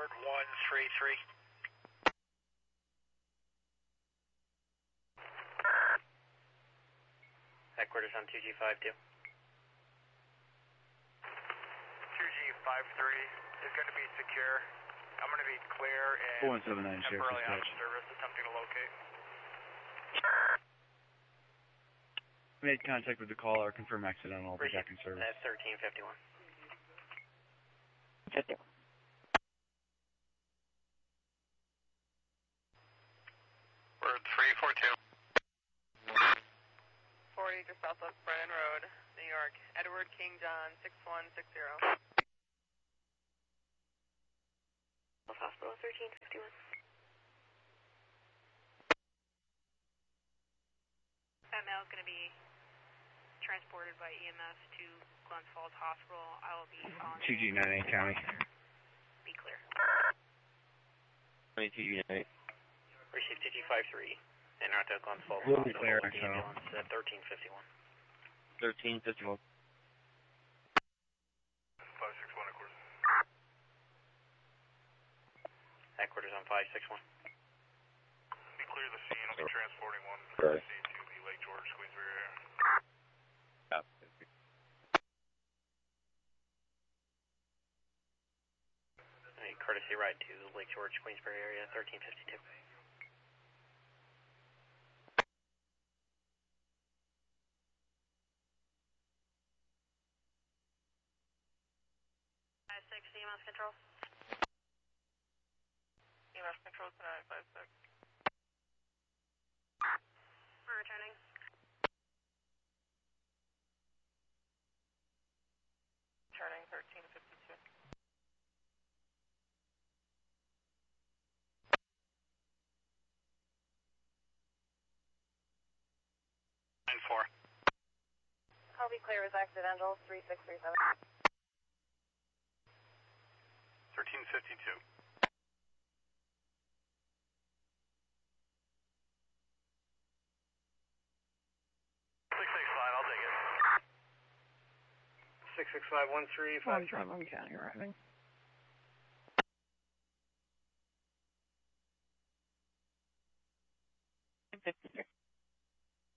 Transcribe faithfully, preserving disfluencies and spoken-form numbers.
Concord one three three. Headquarters on two G five two. two G five three is going to be secure. I'm going to be clear and four one seven nine, temporarily out Sheriff of service, attempting to locate. Made contact with the caller, confirm accidental, Appreciate back in service. That's thirteen fifty-one. fifty-one. We're three four two. forty to Southwest Brennan Road, New York. Edward King John, six one six zero. Hospital thirteen fifty-one. That male is going to be transported by E M S to Glens Falls Hospital. I will be on two G nine eight County. Be clear. two G nine eight. Received two G five three. En route to Glens Falls We'll be Hospital clear, with the Axel. ambulance at thirteen fifty-one. thirteen fifty-one. five six one, of course. Headquarters on five six one. Be clear the scene. I'll be transporting one Right. C to the Lake George, Queensbury area. Yeah. A courtesy ride to Lake George, Queensbury area, thirteen fifty-two. five six, E M S control. E M S control to nine five six. We're returning. Turning thirteen fifty-two. nine four. I'll be clear as accidental, three six three seven. thirteen fifty-two. six six five, I'll take it. six six five one three five. one County arriving.